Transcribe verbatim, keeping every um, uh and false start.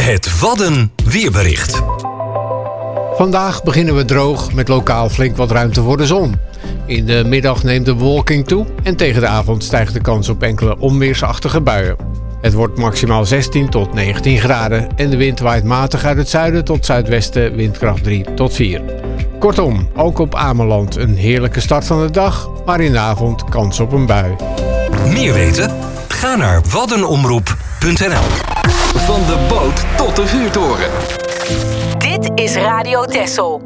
Het Wadden weerbericht. Vandaag beginnen we droog met lokaal flink wat ruimte voor de zon. In de middag neemt de bewolking toe en tegen de avond stijgt de kans op enkele onweersachtige buien. Het wordt maximaal zestien tot negentien graden en de wind waait matig uit het zuiden tot zuidwesten, windkracht drie tot vier. Kortom, ook op Ameland een heerlijke start van de dag, maar in de avond kans op een bui. Meer weten? Ga naar waddenomroep punt n l. Van de boot tot de vuurtoren. Dit is Radio Texel.